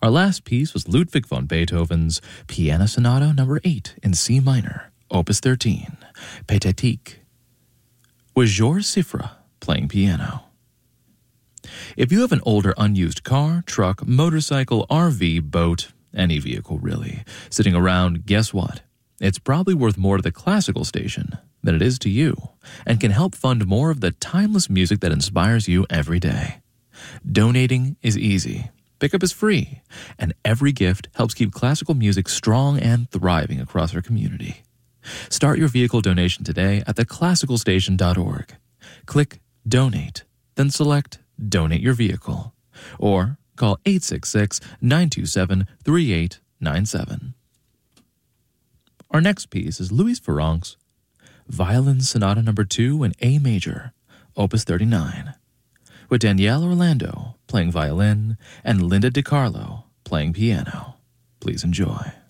Our last piece was Ludwig van Beethoven's Piano Sonata No. 8 in C minor, Opus 13, Pathétique, with Georges Siffre playing piano. If you have an older unused car, truck, motorcycle, RV, boat, any vehicle really, sitting around, guess what? It's probably worth more to the classical station than it is to you, and can help fund more of the timeless music that inspires you every day. Donating is easy. Pickup is free, and every gift helps keep classical music strong and thriving across our community. Start your vehicle donation today at theclassicalstation.org. Click Donate, then select Donate Your Vehicle, or call 866-927-3897. Our next piece is Louis Farrenc's Violin Sonata No. 2 in A major, Opus 39, with Danielle Orlando playing violin and Linda DiCarlo playing piano. Please enjoy.